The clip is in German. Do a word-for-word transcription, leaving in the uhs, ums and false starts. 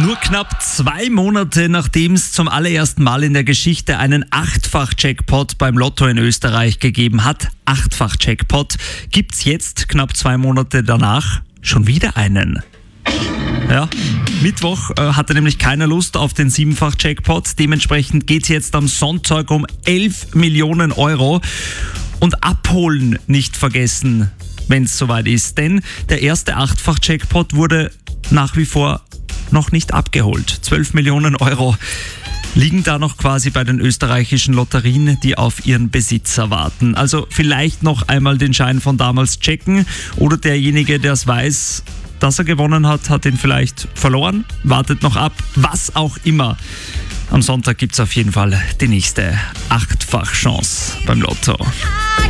Nur knapp zwei Monate nachdem es zum allerersten Mal in der Geschichte einen Achtfach-Jackpot beim Lotto in Österreich gegeben hat, Achtfach-Jackpot, gibt's jetzt, knapp zwei Monate danach, schon wieder einen. Ja, Mittwoch äh, hatte nämlich keiner Lust auf den Siebenfach-Jackpot. Dementsprechend geht's jetzt am Sonntag um elf Millionen Euro. Und abholen nicht vergessen, wenn es soweit ist. Denn der erste Achtfach-Jackpot wurde nach wie vor noch nicht abgeholt. zwölf Millionen Euro liegen da noch quasi bei den österreichischen Lotterien, die auf ihren Besitzer warten. Also vielleicht noch einmal den Schein von damals checken oder derjenige, der es weiß, dass er gewonnen hat, hat ihn vielleicht verloren, wartet noch ab, was auch immer. Am Sonntag gibt es auf jeden Fall die nächste Achtfach-Chance beim Lotto.